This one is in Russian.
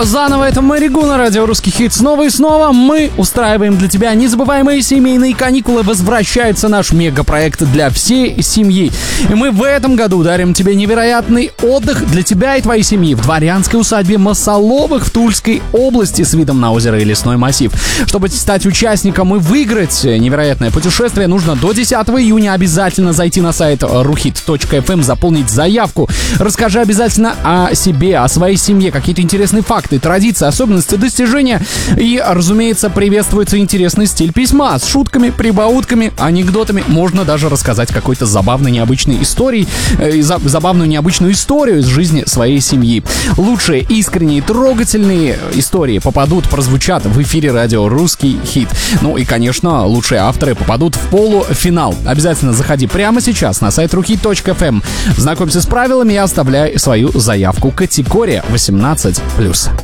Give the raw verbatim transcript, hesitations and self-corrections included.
Заново это Маригу на радио «Русский хит». Снова и снова мы устраиваем для тебя незабываемые семейные каникулы. Возвращается наш мегапроект для всей семьи. И мы в этом году дарим тебе невероятный отдых для тебя и твоей семьи в дворянской усадьбе Масоловых в Тульской области с видом на озеро и лесной массив. Чтобы стать участником и выиграть невероятное путешествие, нужно до десятого июня обязательно зайти на сайт рухит точка эф эм, заполнить заявку. Расскажи обязательно о себе, о своей семье, какие-то интересные факты, традиции, особенности, достижения. И, разумеется, приветствуется интересный стиль письма с шутками, прибаутками, анекдотами. Можно даже рассказать какой-то забавной, необычной истории, э, забавную, необычную историю из жизни своей семьи. Лучшие, искренние, трогательные истории попадут, прозвучат в эфире радио «Русский хит». Ну и, конечно, лучшие авторы попадут в полуфинал. Обязательно заходи прямо сейчас на сайт рухит точка эф эм. Знакомься с правилами и оставляй свою заявку. Категория восемнадцать плюс.